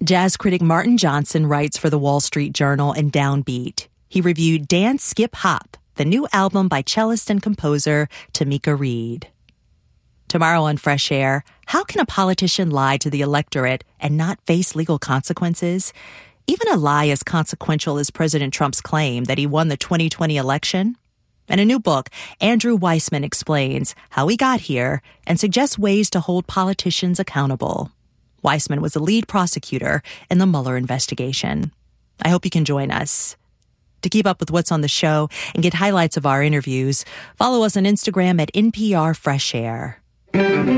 Jazz critic Martin Johnson writes for the Wall Street Journal and Downbeat. He reviewed Dance Skip Hop, the new album by cellist and composer Tamika Reed. Tomorrow on Fresh Air, how can a politician lie to the electorate and not face legal consequences? Even a lie as consequential as President Trump's claim that he won the 2020 election? In a new book, Andrew Weissman explains how we got here and suggests ways to hold politicians accountable. Weissman was the lead prosecutor in the Mueller investigation. I hope you can join us. To keep up with what's on the show and get highlights of our interviews, follow us on Instagram at NPR Fresh Air.